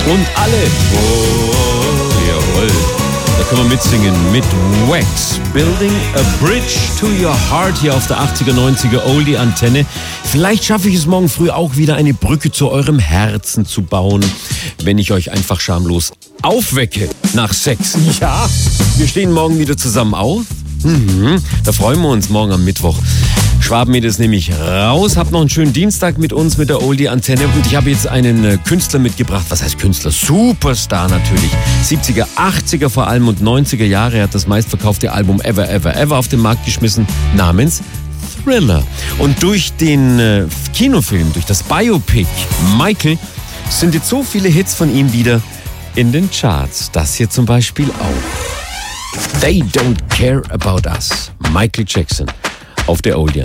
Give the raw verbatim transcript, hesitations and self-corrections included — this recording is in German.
Und alle. Oh, jawohl. Da können wir mitsingen mit Wax. Building a Bridge to Your Heart hier auf der achtziger, neunziger Oldie Antenne. Vielleicht schaffe ich es morgen früh auch wieder eine Brücke zu eurem Herzen zu bauen, wenn ich euch einfach schamlos aufwecke nach sechs. Ja, wir stehen morgen wieder zusammen auf. Mhm, da freuen wir uns morgen am Mittwoch. Schwaben ist nämlich raus. Habt noch einen schönen Dienstag mit uns, mit der Oldie-Antenne. Und ich habe jetzt einen äh, Künstler mitgebracht. Was heißt Künstler? Superstar natürlich. siebziger, achtziger vor allem und neunziger Jahre. Er hat das meistverkaufte Album Ever, Ever, Ever auf den Markt geschmissen. Namens Thriller. Und durch den äh, Kinofilm, durch das Biopic Michael, sind jetzt so viele Hits von ihm wieder in den Charts. Das hier zum Beispiel auch. They Don't Care About Us. Michael Jackson auf der Oldie.